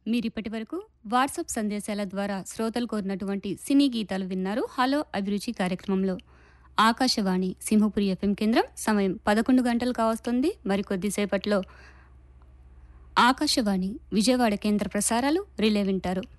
మీరిప్పటి వరకు వాట్సాప్ సందేశాల ద్వారా శ్రోతలు కోరినటువంటి సినీ గీతాలు విన్నారు. హలో అభిరుచి కార్యక్రమంలో ఆకాశవాణి సింహపురి ఎఫ్ఎం కేంద్రం సమయం 11 గంటలు కావస్తుంది. మరికొద్దిసేపట్లో ఆకాశవాణి విజయవాడ కేంద్ర ప్రసారాలు రిలే వింటారు.